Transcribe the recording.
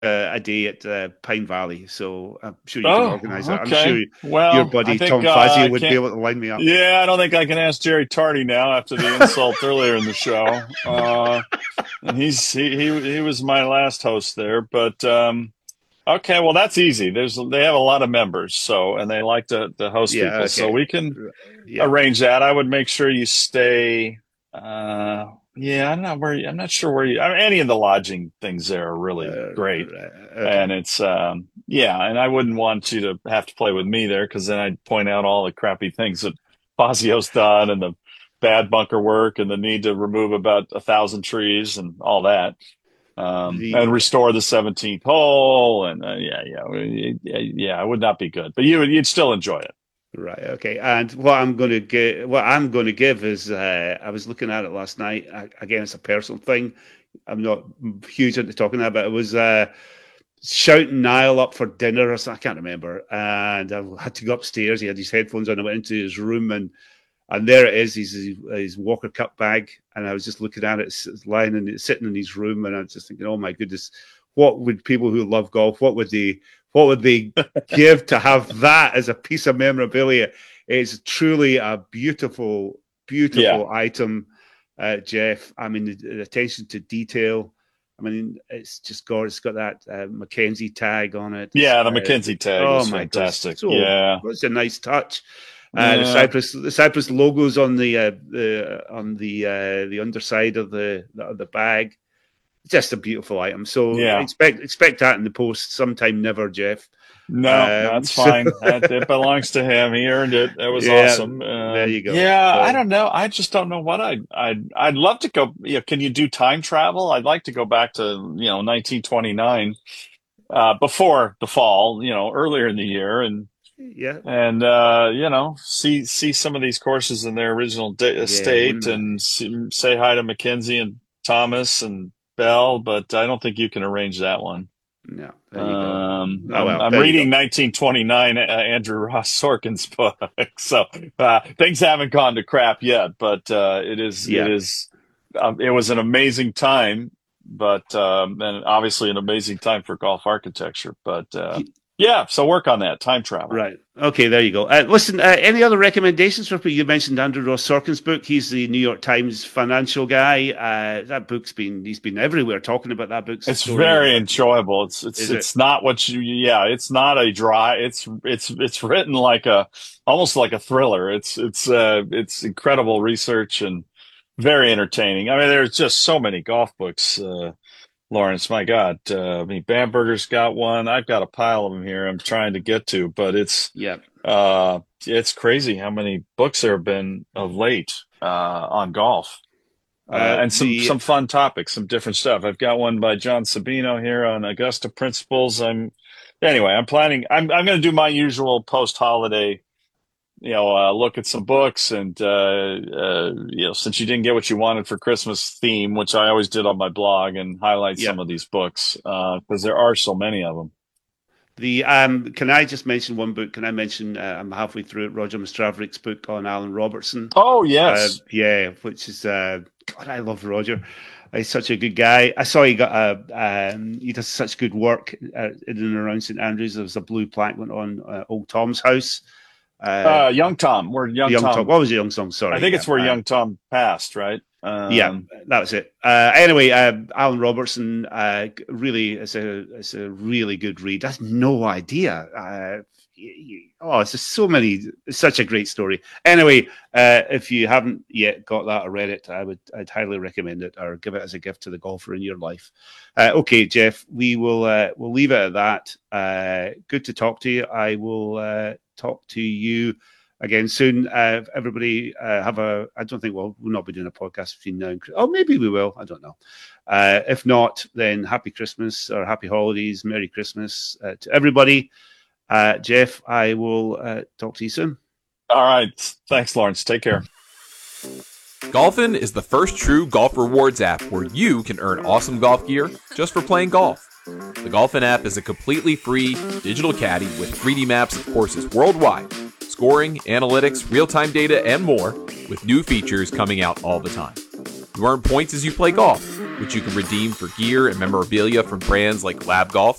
a day at Pine Valley, so I'm sure you can Oh, organize that. I'm okay. sure your Well, I buddy think Tom Fazio I would be can't. able to line me up. Yeah, I don't think I can ask Jerry Tardy now after the insult earlier in the show. And he was my last host there, but okay, well that's easy. They have a lot of members, so and they like to host Yeah, people, so okay. we can Yeah. arrange that. I would make sure you stay. Yeah, I'm not sure where you. I mean, any of the lodging things there are really great, Right. and Okay. it's yeah, and I wouldn't want you to have to play with me there because then I'd point out all the crappy things that Fazio's done and the bad bunker work and the need to remove about 1,000 trees and all that and The restore the 17th hole. And yeah, it would not be good, but you'd still enjoy it. Right. Okay. And what I'm going to give is I was looking at it last night. Again, it's a personal thing. I'm not huge into talking about, but it was shouting Niall up for dinner or something. I can't remember. And I had to go upstairs. He had his headphones on. I went into his room and there it is. His Walker Cup bag. And I was just looking at it, it's lying and sitting in his room. And I was just thinking, oh my goodness, what would people who love golf, what would they give to have that as a piece of memorabilia? It's truly a beautiful, Yeah. beautiful item, Jeff. I mean, the attention to detail. I mean, it's just got that Mackenzie tag on it. Yeah. The McKinsey tag Oh is my God, fantastic. Yeah. it's a nice touch. The Yeah. Cypress logos on the underside of the bag. Just a beautiful item. So Yeah. expect that in the post sometime. Never, Jeff. No, that's So fine. It belongs to him. He earned it. That was yeah, awesome. there you go. Yeah, I So don't know. I just don't know what I'd love to go. Can you do time travel? I'd like to go back to, 1929, before the fall, earlier in the year yeah, and see some of these courses in their original yeah, state wouldn't that? and say hi to Mackenzie and Thomas and Bell, but I don't think you can arrange that one. No, there you go. Oh I'm well, I'm there you reading go. 1929, Andrew Ross Sorkin's book, so things haven't gone to crap yet. But Yeah. it was an amazing time, but and obviously an amazing time for golf architecture. But yeah, so work on that time travel. Right. Okay, there you go. Listen, any other recommendations for people? You mentioned Andrew Ross Sorkin's book. He's the New York Times financial guy. That he's been everywhere talking about that book. It's Story of, very enjoyable. is it? It's not what yeah, it's not a dry, it's written like almost like a thriller. It's incredible research and very entertaining. I mean, there's just so many golf books, Lawrence, my God. I mean, Bamberger's got one. I've got a pile of them here I'm trying to get to, but Yeah. it's crazy how many books there have been of late, on golf. And some The fun topics, some different stuff. I've got one by John Sabino here on Augusta principles. I'm planning. I'm going to do my usual post holiday, look at some books and since you didn't get what you wanted for Christmas theme, which I always did on my blog, and highlight yeah. some of these books because there are so many of them. The Can I just mention one book? Can I mention? I'm halfway through it. Roger Mastravrick's book on Alan Robertson. Oh yes, Yeah, which is God, I love Roger. He's such a good guy. I saw he does such good work in and around St Andrews. There was a blue plaque went on Old Tom's house. Young Tom. Where Young Young Tom. Tom. What was the young song? I Sorry. think Yeah. it's where Young Tom passed, right? Yeah, that was it. Anyway, Alan Robertson really is a really good read. I had no idea. It's just it's such a great story. Anyway, if you haven't yet got that or read it, I'd highly recommend it or give it as a gift to the golfer in your life. Okay, Jeff, we'll leave it at that. Good to talk to you. I will talk to you again soon. Everybody I don't think we'll not be doing a podcast between now and oh, maybe we will. I don't know. If not, then happy Christmas or happy holidays, Merry Christmas to everybody. Jeff, I will talk to you soon. All right. Thanks, Lawrence. Take care. Golfin is the first true golf rewards app where you can earn awesome golf gear just for playing golf. The Golfin app is a completely free digital caddy with 3D maps of courses worldwide, scoring, analytics, real-time data, and more, with new features coming out all the time. You earn points as you play golf, which you can redeem for gear and memorabilia from brands like Lab Golf,